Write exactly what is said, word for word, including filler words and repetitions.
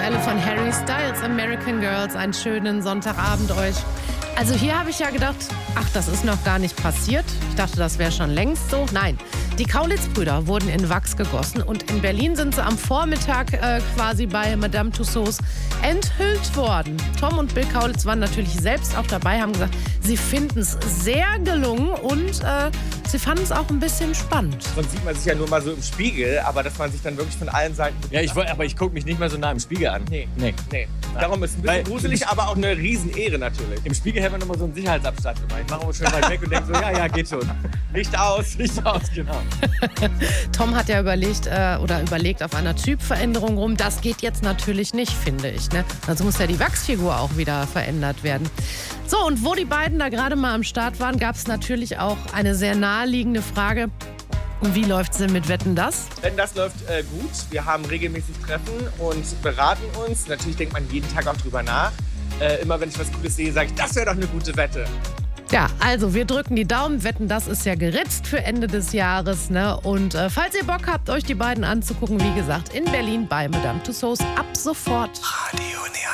aktuelle von Harry Styles, American Girls. Einen schönen Sonntagabend euch. Also hier habe ich ja gedacht, ach, das ist noch gar nicht passiert. Ich dachte, das wäre schon längst so. Nein, die Kaulitz-Brüder wurden in Wachs gegossen und in Berlin sind sie am Vormittag äh, quasi bei Madame Tussauds enthüllt worden. Tom und Bill Kaulitz waren natürlich selbst auch dabei, haben gesagt, sie finden es sehr gelungen und äh, sie fanden es auch ein bisschen spannend. Sonst sieht man sich ja nur mal so im Spiegel, aber dass man sich dann wirklich von allen Seiten... Ja, ich, aber ich gucke mich nicht mal so nah im Spiegel an. Nee, nee, nee. Darum ist es ein bisschen Weil, gruselig, aber auch eine Riesenehre natürlich. Im Spiegel hält man immer so einen Sicherheitsabstand gemacht. Ich mache immer schön weit weg und denke so, ja, ja, geht schon. Licht aus, Licht aus, genau. Tom hat ja überlegt äh, oder überlegt auf einer Typveränderung rum. Das geht jetzt natürlich nicht, finde ich. Ne? Also muss ja die Wachsfigur auch wieder verändert werden. So, und wo die beiden da gerade mal am Start waren, gab es natürlich auch eine sehr naheliegende Frage. Wie läuft's denn mit Wetten, das? Wetten, das läuft äh, gut. Wir haben regelmäßig Treffen und beraten uns. Natürlich denkt man jeden Tag auch drüber nach. Äh, immer wenn ich was Gutes sehe, sage ich, das wäre doch eine gute Wette. Ja, also wir drücken die Daumen. Wetten, das ist ja geritzt für Ende des Jahres. Ne? Und äh, falls ihr Bock habt, euch die beiden anzugucken, wie gesagt, in Berlin bei Madame Tussauds ab sofort. Radio.